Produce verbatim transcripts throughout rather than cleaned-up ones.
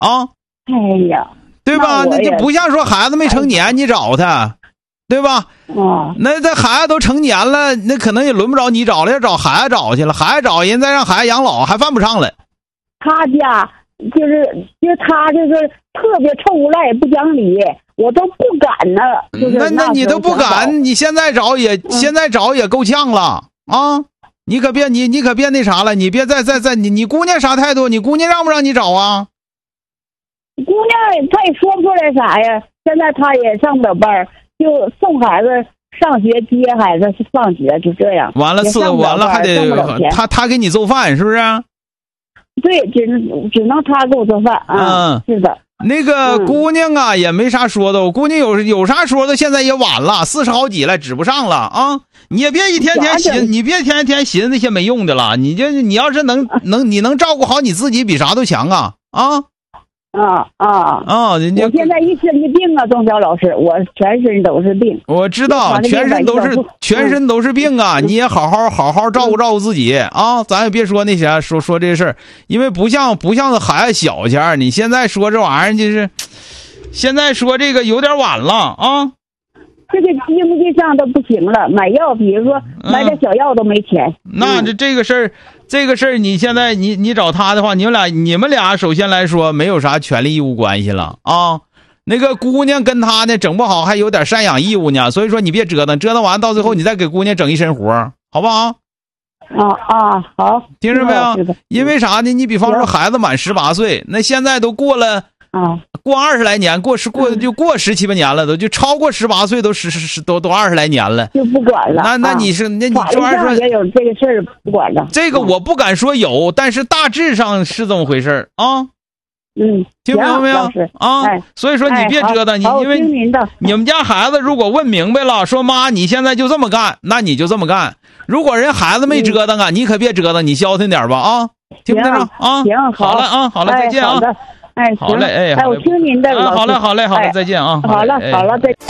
啊？ 哎呀， 对吧？那那就不像说孩子没成年你找他，对吧？ 啊， 那这孩子都成年了，那可能也轮不着你找了，要找孩子找去了，孩子找人再让孩子养老还犯不上了。 他家就是就是他这个特别臭无赖不讲理，我都不敢呢。就是那那你都不敢，你现在找也、嗯、现在找也够呛了啊！你可别你你可别那啥了，你别再再再你你姑娘啥态度？你姑娘让不让你找啊？ 姑娘她也说不出来啥呀，现在她也上不了班，就送孩子上学接孩子放学，就这样。 完了，是完了还得他他给你做饭是不是？ 对，只能只能他给我做饭啊。嗯，是的。 那个姑娘啊，嗯、也没啥说的。我姑娘有有啥说的，现在也晚了，四十好几了，指不上了啊！你也别一天天寻，你别天天寻那些没用的了。你就你要是能能你能照顾好你自己，比啥都强啊啊！ 啊啊啊！人家我现在一身的病啊，钟晓老师，我全身都是病。 我知道，全身都是全身都是病啊！嗯、你也好好好好照顾照顾自己啊！咱也别说那些说说这事儿，因为不像不像孩子小前，你现在说这玩意儿就是，现在说这个有点晚了啊！ 这个经济上都不行了，买药，比如说买点小药都没钱。 嗯、那这这个事儿。这个事儿，你现在你你找他的话，你们俩你们俩首先来说没有啥权利义务关系了啊。那个姑娘跟他呢，整不好还有点赡养义务呢，所以说你别折腾，折腾完到最后你再给姑娘整一身活，好不好？ 啊啊，好， 听着没有？因为啥呢？你比方说孩子满十八岁，那现在都过了啊， 过二十来年，过十过就过十七八年了，都就超过十八岁，都十十都都二十来年了， 就不管了。 那那你是、啊、那你这玩意儿也有这个事儿不管了。 这个我不敢说有，但是大致上是这么回事啊。 嗯， 听明白没有啊？ 哎、 所以说你别折腾， 哎、 你因为你们家孩子如果问明白了，说妈你现在就这么干，那你就这么干。如果人孩子没折腾啊，嗯、你可别折腾，你消停点吧啊！听不听着啊？ 行， 好了啊，好了，再见啊。 哎， 好嘞，哎， 哎，我听您的， 啊，好嘞，好嘞，好嘞，再见啊！ 好了，好了，再。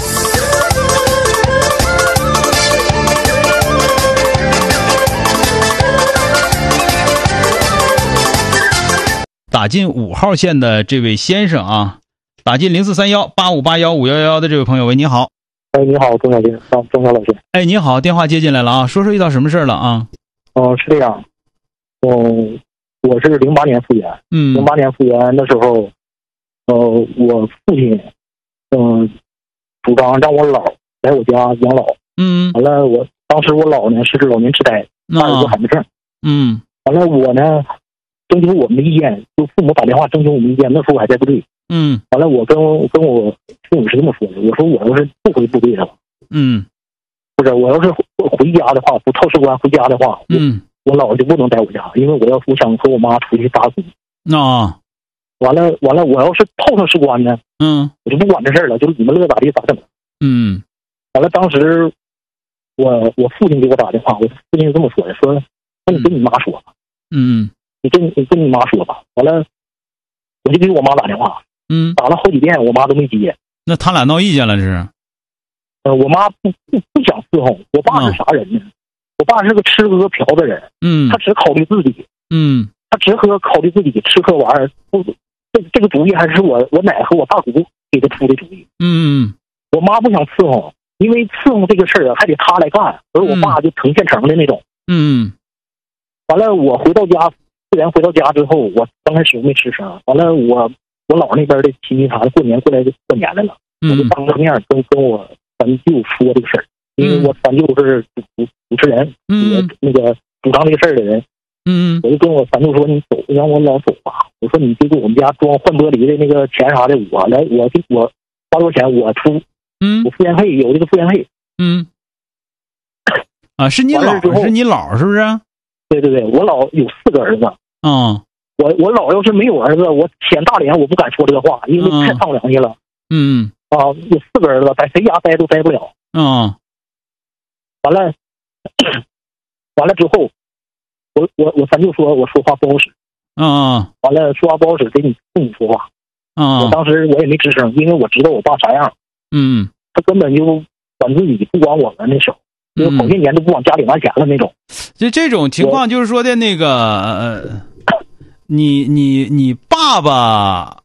打进五号线的这位先生啊，打进零四三幺八五八幺五幺幺的这位朋友，喂，你好。 哎，你好，钟小姐，钟钟小老师。 哎，你好，电话接进来了啊，说说遇到什么事了啊？ 哦、呃，是这样，嗯，我是零八年复员， 嗯， 零八年复员的时候。呃，我父亲，嗯、呃，主张让我姥来我家养老。 嗯， 完了，我当时我姥呢是老年痴呆，他有个罕病症。 嗯， 完了，我呢征求我们的意见，就父母打电话征求我们意见，那时候我还在部队。 嗯， 完了，我跟跟我父母是这么说的，我说我要是不回部队的话， 嗯， 不是我要是回家的话，不超士官回家的话， 嗯， 我姥就不能在我家，因为我要我想和我妈出去打工。 啊。 完了完了，我要是透上士官呢， 嗯， 我就不管这事儿了，就是你们乐咋地咋整。 嗯， 完了，当时我我父亲给我打电话，我父亲是这么说的，说那你跟你妈说吧， 嗯， 你跟你跟你妈说吧。完了，我就给我妈打电话， 嗯， 打了好几遍，我妈都没接。 那他俩闹意见了，这是？ 呃，我妈不不不想伺候。我爸是啥人呢？嗯、我爸是个吃喝嫖的人， 嗯， 他只考虑自己， 嗯， 他只喝考虑自己吃喝玩儿不。这这个主意还是我我奶和我大姑给他出的主意。 嗯， 我妈不想伺候，因为伺候这个事儿还得他来干，而我爸就成现成的那种。 嗯， 完了，我回到家，复员回到家之后，我刚开始没吃啥。完了，我我姥那边的亲戚啥的，过年过来过年来了， 嗯、 我就当着面跟跟我三舅说这个事儿，因为我三舅是主主持人， 嗯， 那个主张这个事儿的人。 嗯， 我就跟我三舅说：“你走，让我老走吧。”我说：“你就给我们家装换玻璃的那个钱啥的，我来，我就我花多少钱我出。 嗯， 我复员费有这个复员费。 嗯，啊，是你姥，是你姥是不是？ 对对对，我姥有四个儿子。 嗯， 我我姥要是没有儿子，我舔大脸我不敢说这个话，因为太丧良心了。 嗯， 啊，有四个儿子，在谁家待都待不了。 嗯， 完了，完了之后。我我我三舅说我说话不好使， 嗯， 完了说话不好使，给你父母说话， 嗯， 我当时我也没吱声，因为我知道我爸啥样， 嗯， 他根本就管自己，不管我们那时候，因为好些年都不往家里拿钱了那种。 就这种情况，就是说的那个，呃，你你你爸爸